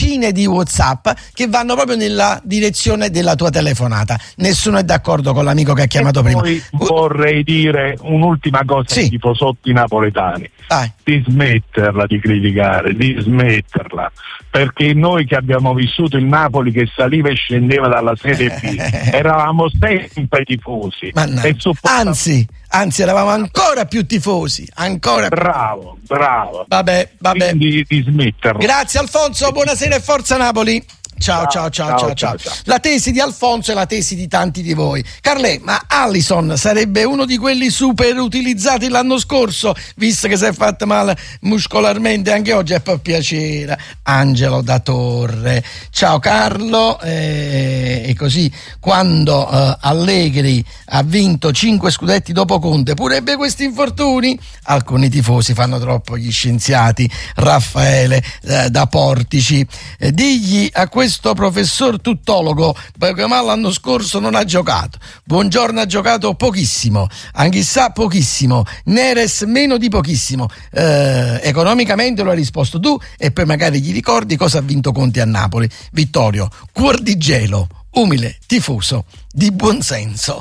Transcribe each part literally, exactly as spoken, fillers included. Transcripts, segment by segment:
decine di WhatsApp che vanno proprio nella direzione della tua telefonata. Nessuno è d'accordo con l'amico che ha chiamato e prima. Poi vorrei dire un'ultima cosa sì. ai tifosotti napoletani. Dai. Di smetterla di criticare, di smetterla, perché noi che abbiamo vissuto il Napoli che saliva e scendeva dalla Serie B eravamo sempre tifosi e supportav- anzi anzi eravamo ancora più tifosi, ancora bravo più. bravo vabbè vabbè di, di smetterla. Grazie Alfonso, buonasera e forza Napoli. Ciao ciao ciao, ciao, ciao, ciao, ciao. La tesi di Alfonso è la tesi di tanti di voi. Carlè, ma Alisson sarebbe uno di quelli super utilizzati l'anno scorso, visto che si è fatto male muscolarmente anche oggi? È per piacere. Angelo da Torre. Ciao Carlo. Eh, e così quando eh, Allegri ha vinto cinque scudetti dopo Conte, pure ebbe questi infortuni? Alcuni tifosi fanno troppo gli scienziati. Raffaele eh, da Portici. Eh, digli a questo questo professor tuttologo perché l'anno scorso non ha giocato. Buongiorno ha giocato pochissimo, Anghissà pochissimo, Neres meno di pochissimo. Eh, economicamente lo hai risposto tu e poi magari gli ricordi cosa ha vinto Conte a Napoli. Vittorio, cuor di gelo, umile, tifoso, di buonsenso.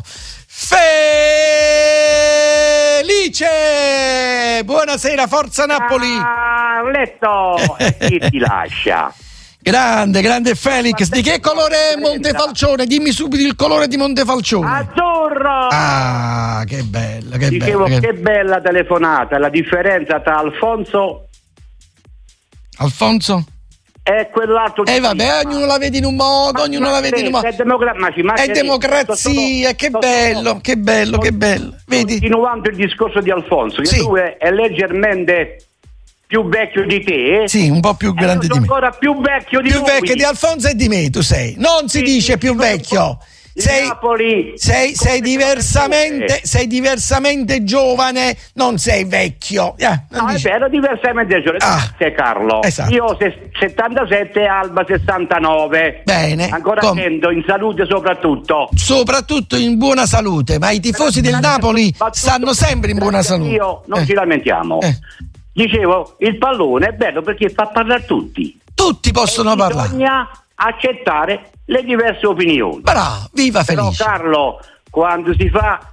Felice! Buonasera, forza Napoli! Ah, letto! E chi ti lascia? Grande, grande Felix. Di che colore è Montefalcione? Dimmi subito il colore di Montefalcione. Azzurro! Ah, che bella, che Dicevo, bella. che bella telefonata. La differenza tra Alfonso Alfonso? e quell'altro. E eh, vabbè, ognuno la vede in un modo, ognuno ma la vede in un modo. È, demogra- ma ci è democrazia, che bello, che bello, che bello. Vedi? Continuando il discorso di Alfonso, che sì. tu è, è leggermente più vecchio di te, sì, un po' più grande di me, ancora più vecchio di più lui. vecchio di Alfonso e di me tu sei, non si sì, dice più vecchio, sei, Napoli, sei, sei diversamente sei diversamente giovane, non sei vecchio. Eh, no, dice... è vero, diversamente giovane. Ah, Grazie Carlo. Esatto. Io settantasette, Alba sessantanove. Bene. Ancora Com- attento, in salute soprattutto. Soprattutto in buona salute, ma i tifosi del Napoli stanno sempre in buona salute. Io non eh. ci lamentiamo. Eh. Dicevo, il pallone è bello perché fa parlare tutti. Tutti possono e parlare. Bisogna accettare le diverse opinioni. Bravo, viva Felice. Però Carlo, quando si fa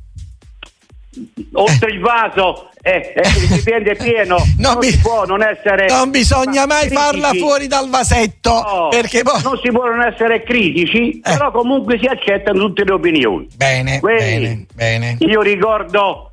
oltre eh. il vaso e eh, eh, il recipiente pieno, non, non bi- si può non essere. Non bisogna mai critici. Farla fuori dal vasetto. No, perché poi non si può non essere critici, eh. però comunque si accettano tutte le opinioni. Bene, Quindi, bene, bene. Io ricordo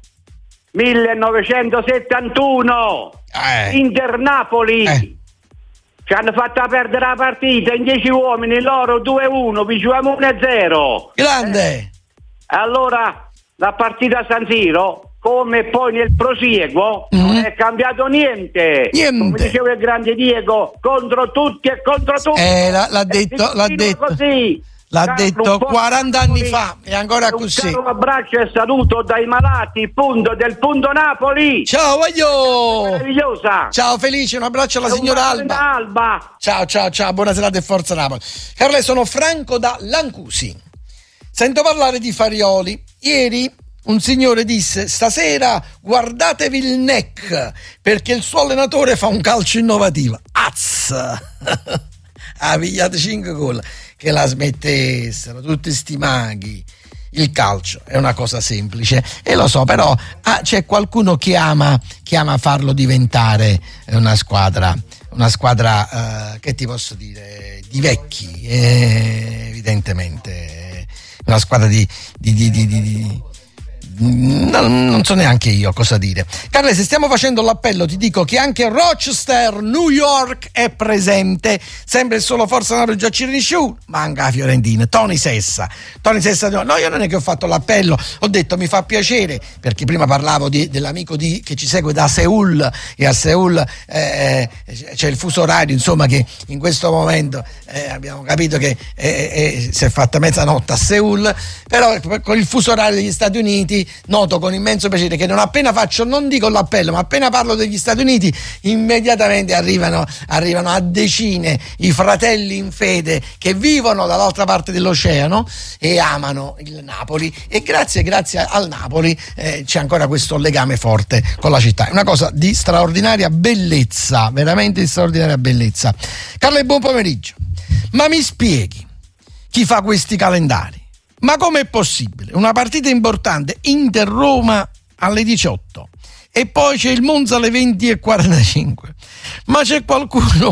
millenovecentosettantuno eh. Inter Napoli. Eh. Ci hanno fatto perdere la partita in dieci uomini, loro due a uno, vincevamo uno a zero. Grande. Eh. Allora la partita a San Siro, come poi nel prosieguo, mm-hmm. non è cambiato niente. Niente. Come diceva il grande Diego, contro tutti e contro tutti. Eh, l'ha, l'ha detto, l'ha detto. Così. L'ha Carlo, detto quaranta anni fa e ancora così. Un caro abbraccio e saluto dai malati punto del punto Napoli. Ciao voglio. Meravigliosa. Ciao Felice, un abbraccio alla signora Alba. Alba. Ciao ciao ciao, buona serata e forza Napoli. Carle, sono Franco da Lancusi. Sento parlare di Farioli. Ieri un signore disse: stasera guardatevi il neck perché il suo allenatore fa un calcio innovativo. Az! Ha pigliato cinque gol. Che la smettessero tutti sti maghi. Il calcio è una cosa semplice e lo so, però ah, c'è qualcuno che ama che ama farlo diventare una squadra una squadra eh, che ti posso dire di vecchi, eh, evidentemente una squadra di di di di, di, di Non, non so neanche io cosa dire. Carle, se stiamo facendo l'appello ti dico che anche Rochester, New York è presente, sempre solo Forza Napoli già ci riesce, manca la Fiorentina. Tony Sessa Tony Sessa no, io non è che ho fatto l'appello, ho detto mi fa piacere perché prima parlavo di, dell'amico di, che ci segue da Seul e a Seul eh, c'è il fuso orario, insomma, che in questo momento eh, abbiamo capito che eh, eh, si è fatta mezzanotte a Seul, però con il fuso orario degli Stati Uniti noto con immenso piacere che non appena faccio, non dico l'appello, ma appena parlo degli Stati Uniti, immediatamente arrivano, arrivano a decine i fratelli in fede che vivono dall'altra parte dell'oceano e amano il Napoli, e grazie, grazie al Napoli eh, c'è ancora questo legame forte con la città. È una cosa di straordinaria bellezza, veramente di straordinaria bellezza. Carlo, buon pomeriggio. Ma mi spieghi chi fa questi calendari? Ma com'è possibile? Una partita importante, Inter-Roma alle diciotto e poi c'è il Monza alle venti e quarantacinque. Ma c'è qualcuno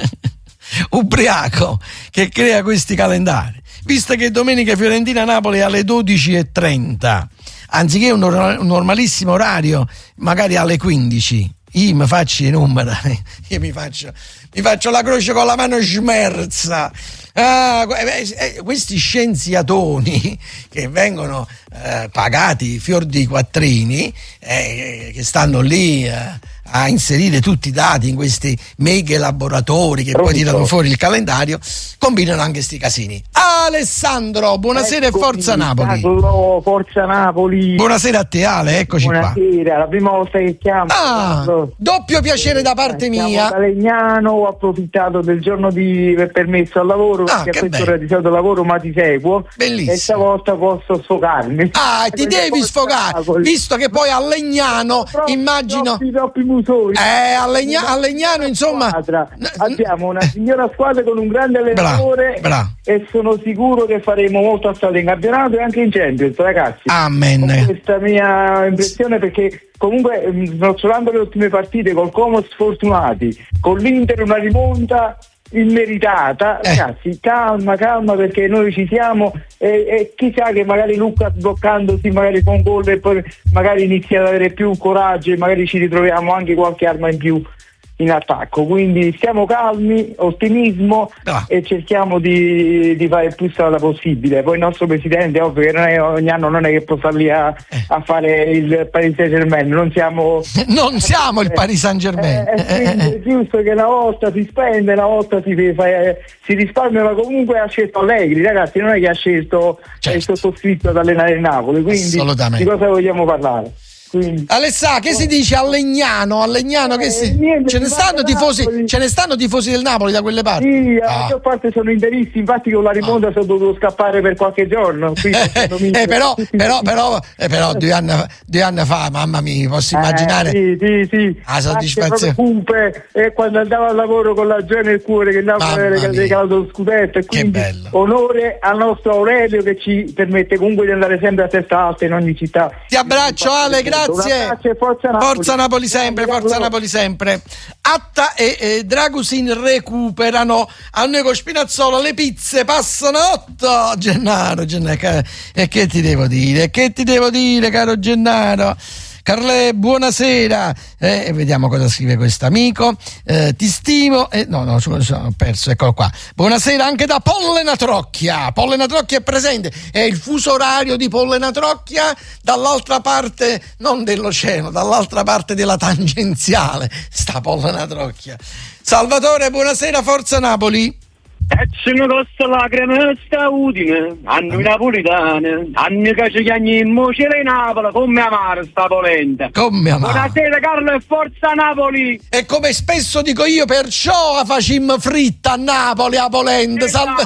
ubriaco che crea questi calendari? Visto che domenica Fiorentina-Napoli alle dodici e trenta, anziché un normalissimo orario, magari alle quindici. Io mi faccio i numeri, io mi faccio, mi faccio la croce con la mano smerza. Ah, eh, questi scienziatoni che vengono eh, pagati fior di quattrini, eh, che stanno lì eh, a inserire tutti i dati in questi mega laboratori che Pronto. Poi tirano fuori il calendario, combinano anche sti casini. Alessandro, buonasera. Eccomi, e Forza Napoli. Carlo, Forza Napoli. Buonasera a te, Ale, eccoci buonasera, qua. Buonasera, la prima volta che chiamo. Ah, Carlo. Doppio piacere da parte eh, mia. Da Legnano, ho approfittato del giorno di permesso al lavoro, ah, perché a quest'ora di solito lavoro ma ti seguo. Bellissimo. E stavolta posso sfogarmi. Ah, ti devi sfogare, visto che poi a Legnano, troppi, immagino... Troppi, troppi musori. Eh, a, Legna... a Legnano, insomma... Squadra. Abbiamo una signora squadra con un grande allenatore bra, bra. e sono sicuro che faremo molto assale in campionato e anche in Champions, ragazzi. Amen. Con questa mia impressione, perché comunque snocciolando le ultime partite col Como sfortunati, con l'Inter una rimonta immeritata, eh. Ragazzi, calma, calma, perché noi ci siamo e, e chissà che magari Luca sbloccandosi magari con gol e poi magari inizia ad avere più coraggio e magari ci ritroviamo anche qualche arma in più in attacco, quindi stiamo calmi, ottimismo ah. e cerchiamo di, di fare il più strada possibile. Poi il nostro presidente, ovvio che non è, ogni anno non è che può stare lì a, a fare il Paris Saint-Germain, non siamo non siamo il Paris Saint-Germain, eh, eh, quindi è giusto che una volta si spende, una volta si, fa, eh, si risparmia, ma comunque ha scelto Allegri, ragazzi, non è che ha scelto certo. il sottoscritto ad allenare il Napoli, quindi di cosa vogliamo parlare? Quindi. Alessà, che si dice a Legnano? A Legnano eh, che si... ce ne stanno tifosi, ce ne stanno tifosi del Napoli da quelle parti? Sì, a maggior parte sono interisti, infatti con la rimonta ah. sono dovuto scappare per qualche giorno. eh, eh, però, però, però, eh, però due anni, due anni fa, mamma mia, posso immaginare eh, sì, sì, sì. la soddisfazione. Cumpe, e quando andavo al lavoro con la gioia nel cuore che andavo a avere regalato lo scudetto, e quindi onore al nostro Aurelio che ci permette comunque di andare sempre a testa alta in ogni città. Ti abbraccio, Ale, grazie. Grazie, forza Napoli. Forza Napoli sempre, forza Napoli sempre. Atta e, e Dragusin recuperano. A noi con Spinazzola le pizze passano otto. Gennaro, Gennaro, e che ti devo dire? Che ti devo dire, caro Gennaro? Carle, buonasera. Eh, vediamo cosa scrive questo amico. Eh, ti stimo. Eh, no, no, ho perso, eccolo qua. Buonasera anche da Pollenatrocchia. Pollenatrocchia è presente. È il fuso orario di Pollenatrocchia dall'altra parte, non dell'oceano, dall'altra parte della tangenziale. Sta Pollenatrocchia. Salvatore, buonasera, Forza Napoli. E ce ne costa la crema sta Udine, hanno i napolitani, hanno che ci chiamiamo c'era in Napoli, come amare sta polenta. Come amare. Buonasera Carlo e Forza Napoli. E come spesso dico io, perciò facciamo fritta a Napoli a polenta. Salve...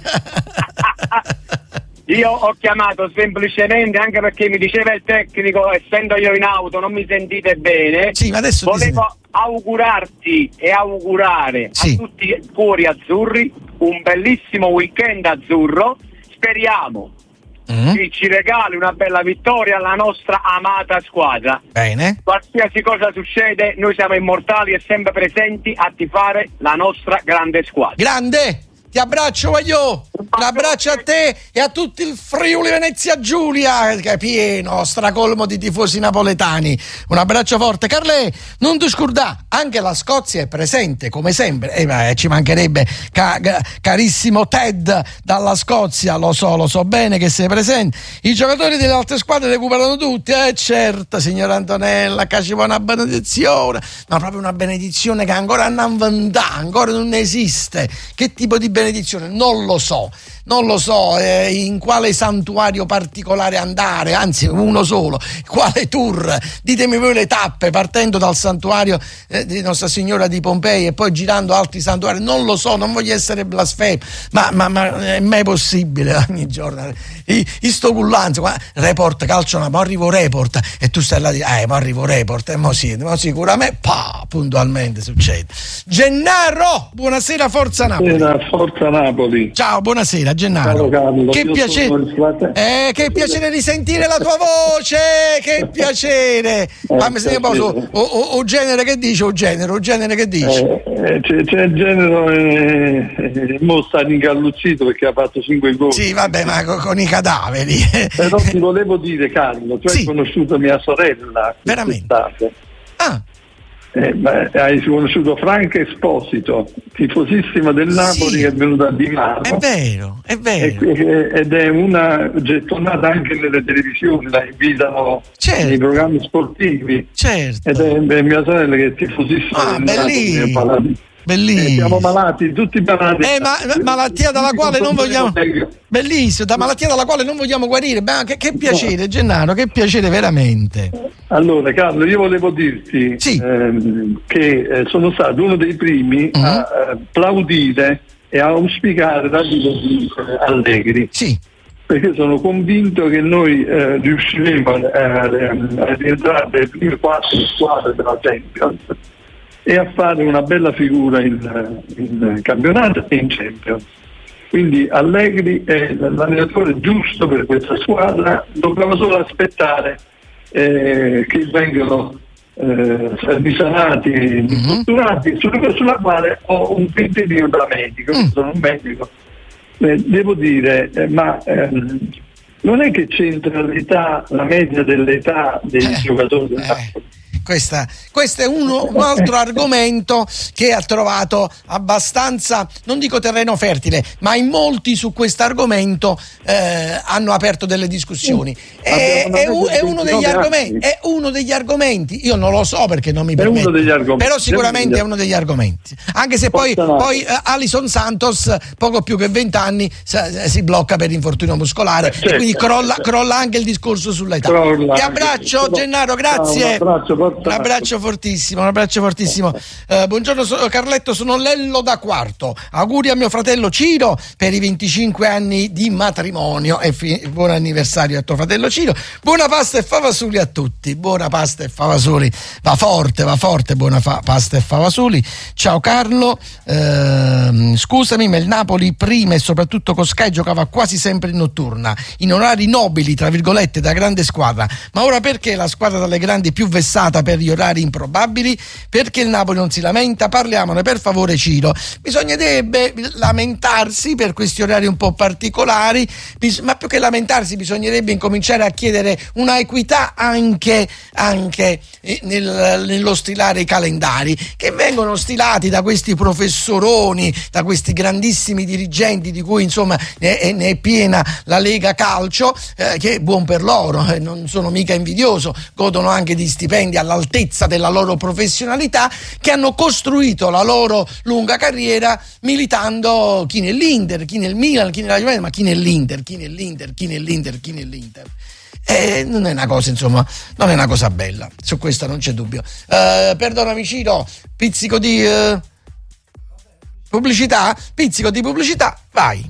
Io ho chiamato semplicemente anche perché mi diceva il tecnico, essendo io in auto non mi sentite bene. Sì, ma adesso volevo ti... augurarti e augurare sì. a tutti i cuori azzurri un bellissimo weekend azzurro. Speriamo mm. che ci regali una bella vittoria alla nostra amata squadra. Bene. Qualsiasi cosa succede, noi siamo immortali e sempre presenti a tifare la nostra grande squadra. Grande! Ti abbraccio, voglio. Un abbraccio a te e a tutto il Friuli Venezia Giulia, che è pieno, stracolmo di tifosi napoletani. Un abbraccio forte. Carle, non ti scordà, anche la Scozia è presente, come sempre. E eh, ci mancherebbe, ca- carissimo Ted dalla Scozia, lo so, lo so bene che sei presente. I giocatori delle altre squadre recuperano tutti, eh certo, signora Antonella, che ci vuole una benedizione, ma proprio una benedizione che ancora non inventata, ancora non esiste. Che tipo di benedizione? Non lo so. non lo so eh, in quale santuario particolare andare, anzi uno solo, quale tour, ditemi voi le tappe partendo dal santuario eh, di Nostra Signora di Pompei e poi girando altri santuari, non lo so, non voglio essere blasfemo, ma, ma, ma è mai possibile ogni giorno I, i sto cullanzo, report calcio, ma arrivo report e tu stai là di eh ma arrivo report e mo sì, mo sicuramente pa, puntualmente succede. Gennaro, buonasera Forza Napoli. Buonasera Forza Napoli. Ciao, buonasera Gennaro. Carlo, che piacere, eh, che piacere risentire la tua voce, che piacere. Eh, Fammi sentire un po' su, o, o, o genere che dice, o genere, o genere che dice. Eh, c'è, c'è il genere eh, mo sta ingalluzzito perché ha fatto cinque gol. Sì, vabbè, ma con, con i cadaveri. Però ti volevo dire, Carlo, tu sì. hai conosciuto mia sorella. Veramente? Ah. Eh, beh, hai conosciuto Franca Esposito, tifosissima del Napoli, sì. che è venuta a Milano. È vero, è vero. E, ed è una gettonata anche nelle televisioni, la invitano certo. nei programmi sportivi. Certo. Ed è, è mia sorella che è tifosissima ah, del bellissimo. Napoli. Bellissimo. Eh, siamo malati, tutti malati. Eh, ma, malattia dalla quale non vogliamo. Bellissimo, da malattia dalla quale non vogliamo guarire. Beh, che, che piacere, Gennaro, che piacere veramente. Allora, Carlo, io volevo dirti sì. ehm, che eh, sono stato uno dei primi uh-huh. a applaudire e a auspicare la vita di eh, Allegri. Sì. Perché sono convinto che noi eh, riusciremo a, a, a rientrare nelle prime quattro squadre della Champions e a fare una bella figura in, in campionato e in Champions. Quindi Allegri è l'allenatore giusto per questa squadra, dobbiamo solo aspettare eh, che vengano eh, risanati, infortunati, mm-hmm. sulla, sulla quale ho un tentativo da medico, mm. sono un medico. Eh, devo dire, eh, ma ehm, non è che c'entra l'età, la media dell'età dei eh, giocatori del Napoli. Eh. Questa, questo è uno, un altro argomento che ha trovato abbastanza, non dico terreno fertile, ma in molti su questo argomento eh, hanno aperto delle discussioni. È, è, un, è, uno degli argomenti, è uno degli argomenti, io non lo so perché non mi permetto, però sicuramente è uno degli argomenti. Anche se poi, poi eh, Alison Santos, poco più che venti anni, si blocca per infortunio muscolare, certo, e quindi crolla, crolla anche il discorso sull'età. Ti abbraccio, Gennaro, grazie. Un abbraccio. Un abbraccio fortissimo, un abbraccio fortissimo. Uh, buongiorno so, Carletto, sono Lello da Quarto. Auguri a mio fratello Ciro per i venticinque anni di matrimonio e fi- buon anniversario a tuo fratello Ciro. Buona pasta e favasuli a tutti. Buona pasta e favasuli. Va forte, va forte, buona fa- pasta e favasuli. Ciao Carlo. Uh, scusami, ma il Napoli prima e soprattutto con Sky giocava quasi sempre in notturna, in orari nobili, tra virgolette, da grande squadra. Ma ora perché la squadra dalle grandi più vessata per gli orari improbabili? Perché il Napoli non si lamenta? Parliamone per favore, Ciro. Bisognerebbe lamentarsi per questi orari un po' particolari, ma più che lamentarsi bisognerebbe incominciare a chiedere una equità anche, anche nel, nello stilare i calendari, che vengono stilati da questi professoroni, da questi grandissimi dirigenti di cui insomma ne è, ne è piena la Lega Calcio, eh, che è buon per loro, eh, non sono mica invidioso, godono anche di stipendi all'altezza della loro professionalità, che hanno costruito la loro lunga carriera militando chi nell'Inter, chi nel Milan, chi nella Juventus, ma chi nell'Inter, chi nell'Inter, chi nell'Inter, chi nell'Inter. Eh, non è una cosa, insomma, non è una cosa bella, su questo non c'è dubbio. Eh, perdonami Ciro, pizzico di eh, pubblicità, pizzico di pubblicità, vai.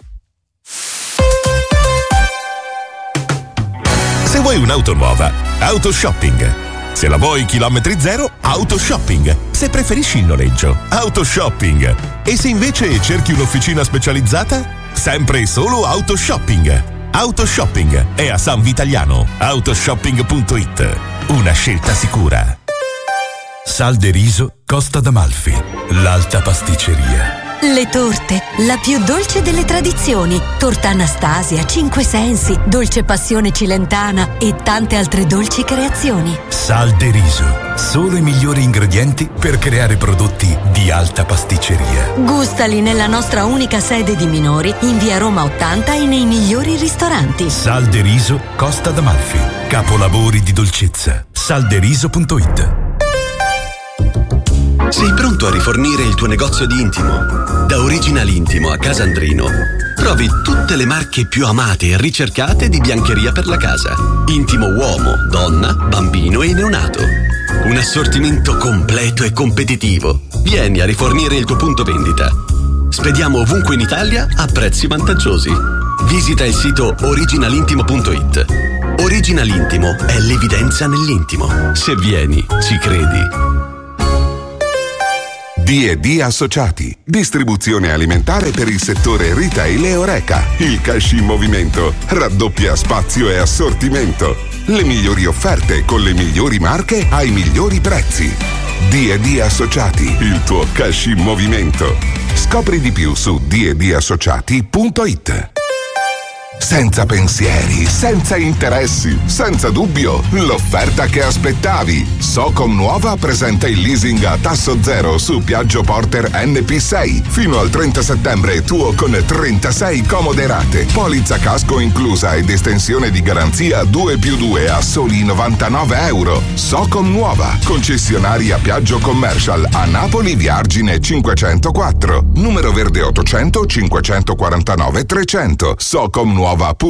Se vuoi un'auto nuova, Autoshopping. Se la vuoi chilometri zero, Autoshopping. Se preferisci il noleggio, Autoshopping. E se invece cerchi un'officina specializzata, sempre e solo Autoshopping. Autoshopping è a San Vitaliano. Autoshopping punto it. Una scelta sicura. Sal de riso Costa d'Amalfi, l'alta pasticceria. Le torte, la più dolce delle tradizioni. Torta Anastasia, Cinque Sensi, Dolce Passione Cilentana e tante altre dolci creazioni. Sal de riso, solo i migliori ingredienti per creare prodotti di alta pasticceria. Gustali nella nostra unica sede di Minori, in via Roma ottanta e nei migliori ristoranti. Sal de riso Costa d'Amalfi, capolavori di dolcezza. sal de riso punto it. Sei pronto a rifornire il tuo negozio di intimo? Da Original Intimo a Casandrino trovi tutte le marche più amate e ricercate di biancheria per la casa. Intimo uomo, donna, bambino e neonato. Un assortimento completo e competitivo. Vieni a rifornire il tuo punto vendita. Spediamo ovunque in Italia a prezzi vantaggiosi. Visita il sito original intimo punto it. Original Intimo è l'evidenza nell'intimo. Se vieni, ci credi. D e D Associati, distribuzione alimentare per il settore retail e Horeca. Il cash in movimento raddoppia spazio e assortimento. Le migliori offerte con le migliori marche ai migliori prezzi. D e D Associati, il tuo cash in movimento. Scopri di più su d e d associati punto it. Senza pensieri, senza interessi, senza dubbio, l'offerta che aspettavi. Socom Nuova presenta il leasing a tasso zero su Piaggio Porter N P sei. Fino al trenta settembre tuo con trentasei comode rate. Polizza casco inclusa ed estensione di garanzia due più due a soli novantanove euro. Socom Nuova, concessionaria Piaggio Commercial a Napoli via Argine cinquecentoquattro. Numero verde ottocento cinquecentoquarantanove trecento. Socom Nuova.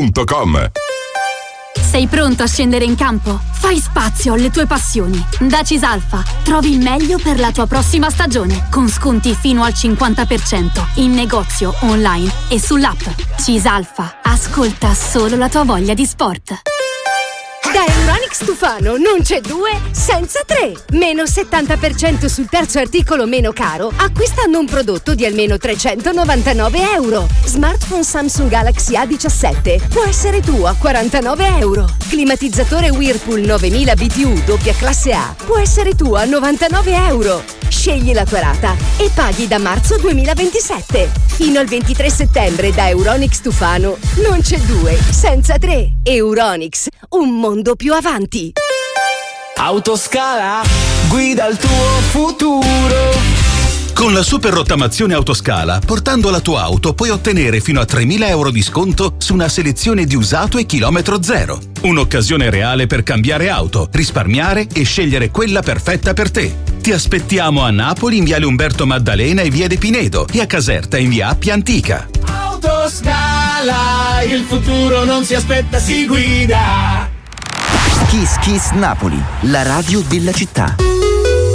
Sei pronto a scendere in campo? Fai spazio alle tue passioni. Da Cisalfa trovi il meglio per la tua prossima stagione, con sconti fino al cinquanta per cento in negozio, online e sull'app. Cisalfa, ascolta solo la tua voglia di sport. Da Euronics Tufano non c'è due senza tre. Meno settanta per cento sul terzo articolo meno caro acquistando un prodotto di almeno trecentonovantanove euro. Smartphone Samsung Galaxy A diciassette può essere tuo a quarantanove euro. Climatizzatore Whirlpool novemila B T U doppia classe A può essere tuo a novantanove euro. Scegli la tua rata e paghi da marzo duemilaventisette. Fino al ventitré settembre da Euronics Tufano non c'è due senza tre. Euronics, un mondo più avanti. Autoscala, guida il tuo futuro. Con la super rottamazione Autoscala, portando la tua auto puoi ottenere fino a tremila euro di sconto su una selezione di usato e chilometro zero. Un'occasione reale per cambiare auto, risparmiare e scegliere quella perfetta per te. Ti aspettiamo a Napoli in viale Umberto Maddalena e via De Pinedo e a Caserta in via Appia Antica. Autoscala, il futuro non si aspetta, si guida. Kiss Kiss Napoli, la radio della città.